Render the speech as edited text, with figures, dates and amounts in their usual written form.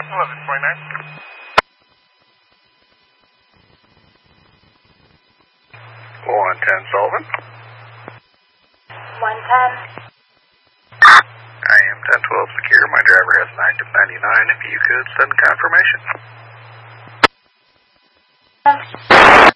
1129. 110 Sullivan. 110. I am 1012 secure. My driver has an active 99. If you could send confirmation.